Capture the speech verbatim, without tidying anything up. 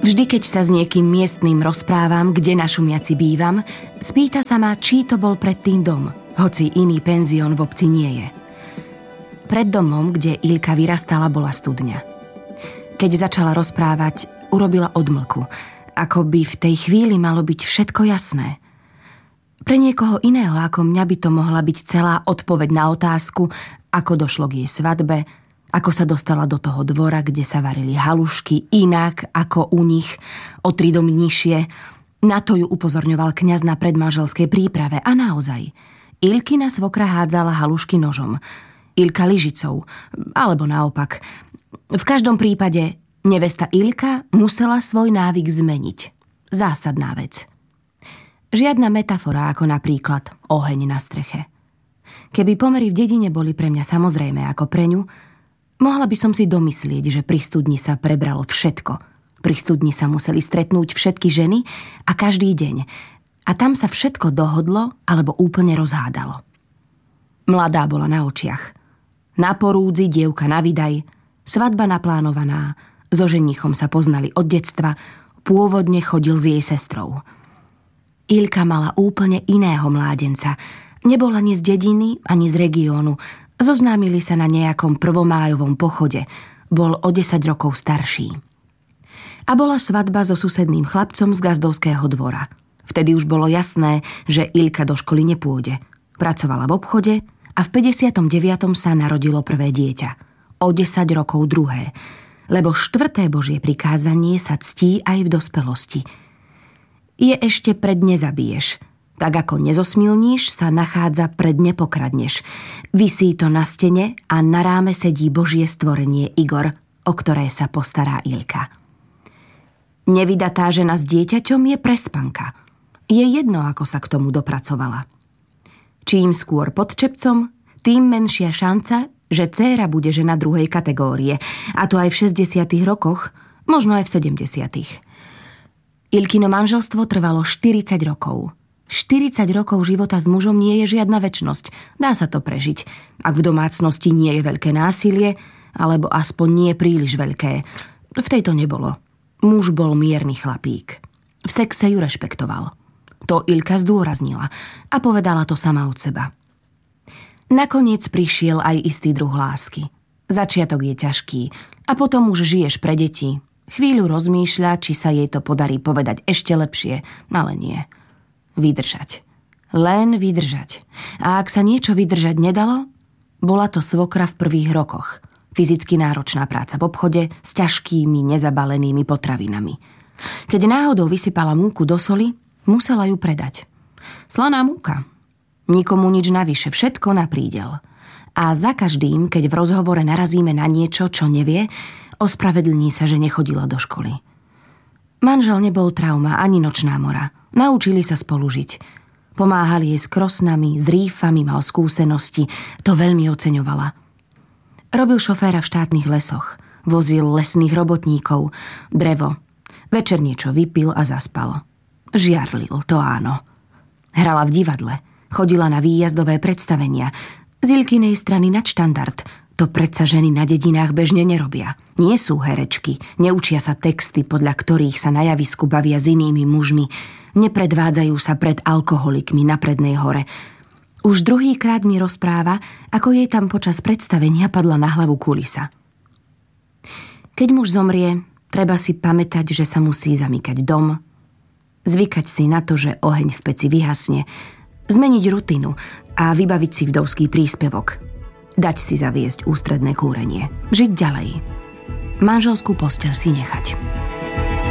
Vždy, keď sa s niekým miestnym rozprávam, kde na Šumiaci bývam, spýta sa ma, či to bol predtým dom, hoci iný penzión v obci nie je. Pred domom, kde Ilka vyrastala, bola studňa. Keď začala rozprávať, urobila odmlku, ako by v tej chvíli malo byť všetko jasné. Pre niekoho iného ako mňa by to mohla byť celá odpoveď na otázku, ako došlo k jej svadbe, ako sa dostala do toho dvora, kde sa varili halušky inak ako u nich, o tri domy nižšie. Na to ju upozorňoval kňaz na predmanželskej príprave a naozaj. Ilkina svokra hádzala halušky nožom, Ilka lyžicou, alebo naopak. V každom prípade nevesta Ilka musela svoj návyk zmeniť. Zásadná vec. Žiadna metafora ako napríklad oheň na streche. Keby pomery v dedine boli pre mňa samozrejme ako pre ňu, mohla by som si domyslieť, že pri studni sa prebralo všetko. Pri studni sa museli stretnúť všetky ženy a každý deň. A tam sa všetko dohodlo alebo úplne rozhádalo. Mladá bola na očiach. Na porúdzi dievka na vydaj, svadba naplánovaná, so ženichom sa poznali od detstva, pôvodne chodil s jej sestrou. Ilka mala úplne iného mládenca. Nebol ani z dediny, ani z regiónu. Zoznámili sa na nejakom prvomájovom pochode. Bol o desať rokov starší. A bola svadba so susedným chlapcom z gazdovského dvora. Vtedy už bolo jasné, že Ilka do školy nepôjde. Pracovala v obchode a v päťdesiatom deviatom sa narodilo prvé dieťa. O desať rokov druhé. Lebo štvrté Božie prikázanie sa ctí aj v dospelosti. Je ešte pred nezabiješ. Tak ako nezosmilníš, sa nachádza pred nepokradneš. Visí to na stene a na ráme sedí Božie stvorenie Igor, o ktoré sa postará Ilka. Nevydatá žena s dieťaťom je prespanka. Je jedno, ako sa k tomu dopracovala. Čím skôr pod čepcom, tým menšia šanca, že dcéra bude žena druhej kategórie, a to aj v šesťdesiatych rokoch, možno aj v sedemdesiatych. Ilkino manželstvo trvalo štyridsať rokov. štyridsať rokov života s mužom nie je žiadna večnosť. Dá sa to prežiť, ak v domácnosti nie je veľké násilie, alebo aspoň nie príliš veľké. V tejto nebolo. Muž bol mierny chlapík. V sexe ju rešpektoval. To Ilka zdôraznila a povedala to sama od seba. Nakoniec prišiel aj istý druh lásky. Začiatok je ťažký a potom už žiješ pre deti. Chvíľu rozmýšľa, či sa jej to podarí povedať ešte lepšie, ale nie. Vydržať. Len vydržať. A ak sa niečo vydržať nedalo, bola to svokra v prvých rokoch. Fyzicky náročná práca v obchode s ťažkými, nezabalenými potravinami. Keď náhodou vysypala múku do soli, musela ju predať. Slaná múka. Nikomu nič navyše, všetko na prídel. A za každým, keď v rozhovore narazíme na niečo, čo nevie, ospravedlní sa, že nechodila do školy. Manžel nebol trauma ani nočná mora. Naučili sa spolu žiť. Pomáhali jej s krosnami, s rýfami, mal skúsenosti. To veľmi oceňovala. Robil šoféra v štátnych lesoch. Vozil lesných robotníkov. Drevo. Večer niečo vypil a zaspal. Žiarlil, to áno. Hrala v divadle. Chodila na výjazdové predstavenia. Z Ilkinej strany nadštandard. To predsa ženy na dedinách bežne nerobia. Nie sú herečky, neučia sa texty, podľa ktorých sa na javisku bavia s inými mužmi, nepredvádzajú sa pred alkoholikmi na Prednej hore. Už druhýkrát mi rozpráva, ako jej tam počas predstavenia padla na hlavu kulisa. Keď muž zomrie, treba si pamätať, že sa musí zamykať dom, zvykať si na to, že oheň v peci vyhasne, zmeniť rutinu a vybaviť si vdovský príspevok. Dať si zaviesť ústredné kúrenie. Žiť ďalej. Manželskú posteľ si nechať.